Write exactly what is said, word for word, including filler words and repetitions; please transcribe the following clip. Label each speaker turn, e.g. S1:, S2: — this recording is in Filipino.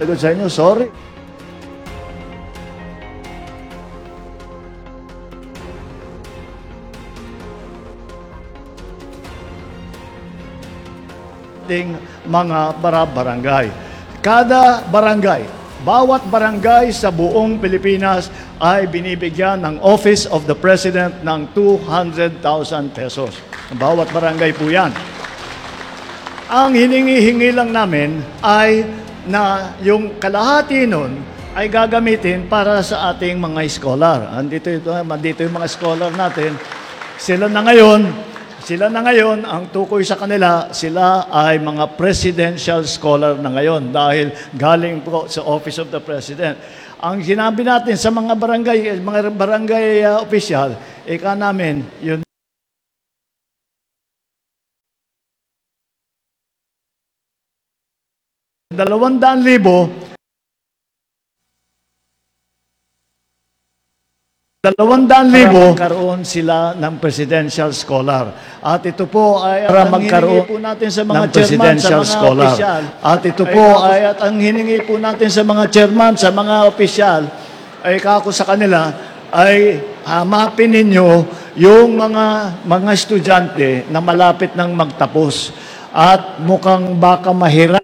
S1: Sagot sa inyo, sorry. Ting mga bara-barangay. Kada barangay, bawat barangay sa buong Pilipinas ay binibigyan ng Office of the President ng two hundred thousand pesos. Bawat barangay po yan. Ang hiningi-hingi lang namin ay na yung kalahati nun ay gagamitin para sa ating mga scholar. Andito, ito, andito yung mga scholar natin. Sila na ngayon, sila na ngayon, ang tukoy sa kanila, sila ay mga presidential scholar na ngayon dahil galing po sa Office of the President. Ang sinabi natin sa mga barangay, mga barangay uh, official, ika namin, yun dalawang daan libo, dalawang daan libo, magkaroon sila ng presidential scholar. At ito po ay para magkaroon po natin sa mga ng presidential chairman, sa mga scholar. Opisyal. At ito po ay at ang hiningi po natin sa mga chairman, sa mga opisyal, ay kako sa kanila, ay hamapin ninyo yung mga mga estudyante na malapit nang magtapos. At mukhang baka mahirap